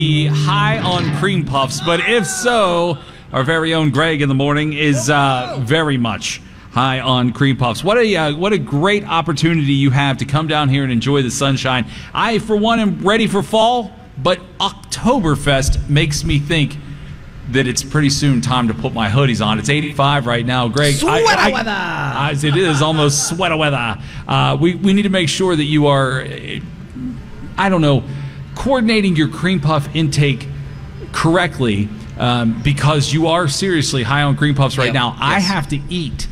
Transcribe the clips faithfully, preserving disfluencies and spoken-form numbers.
High on cream puffs, but if so, our very own Greg in the morning is uh, very much high on cream puffs. What a uh, what a great opportunity you have to come down here and enjoy the sunshine. I, for one, am ready for fall, but Oktoberfest makes me think that it's pretty soon time to put my hoodies on. It's eighty-five right now, Greg. Sweater I, I, weather. I, it is almost sweater weather. Uh, we we need to make sure that you are, I don't know, coordinating your cream puff intake correctly, um, because you are seriously high on cream puffs right Yep. now. Yes. I have to eat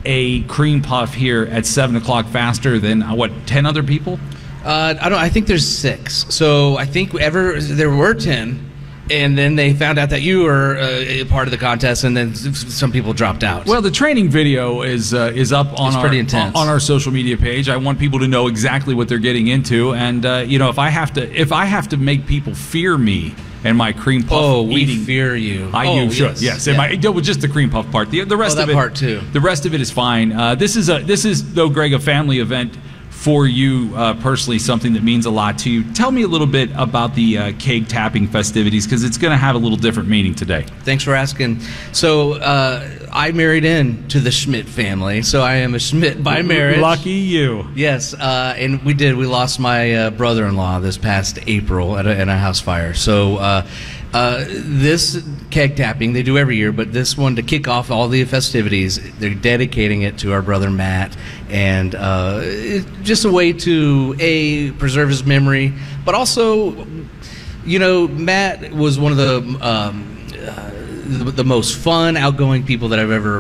a cream puff here at seven o'clock faster than uh, what ten other people. Uh, I don't. I think there's six. So I think ever there were ten, and then they found out that you were uh, a part of the contest, and then s- some people dropped out. Well, the training video is uh, is up on It's our pretty intense. on our social media page. I want people to know exactly what they're getting into, and uh, you know, if I have to if I have to make people fear me and my cream puff oh, we eating, fear you. I oh, you should yes. yes. Yeah. And my, no, just the cream puff part. The the rest Oh, of that it part too. The rest of it is fine. Uh, this is a this is though, Greg, a family event for you uh, personally, something that means a lot to you. Tell me a little bit about the uh, keg tapping festivities, because it's going to have a little different meaning today. Thanks for asking. So uh, I married in to the Schmidt family, so I am a Schmidt by marriage. Lucky you. Yes, uh, and we did. We lost my uh, brother-in-law this past April at a, at a house fire. So uh, uh, this keg tapping they do every year, but this one to kick off all the festivities, they're dedicating it to our brother Matt, and uh, it, just a way to a preserve his memory, but also, you know, Matt was one of the. Um, uh, The, the most fun, outgoing people that I've ever,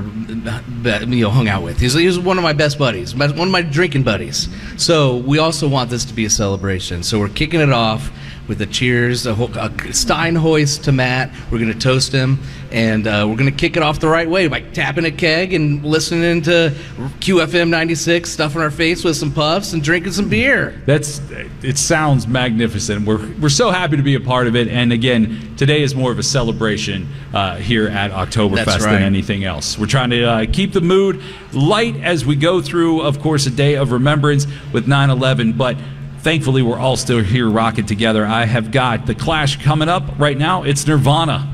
uh, you know, hung out with. He's, he was one of my best buddies, my- one of my drinking buddies. So we also want this to be a celebration. So we're kicking it off with a cheers, a, ho- a Steinhoist to Matt. We're going to toast him, and uh, we're going to kick it off the right way by tapping a keg and listening to Q F M ninety-six, stuffing our face with some puffs and drinking some beer. That's it. Sounds magnificent. We're we're so happy to be a part of it. And again, today is more of a celebration uh, here at Oktoberfest That's than right. anything else. We're trying to uh, keep the mood light as we go through, of course, a day of remembrance with nine eleven. But thankfully, we're all still here rocking together. I have got The Clash coming up right now. It's Nirvana.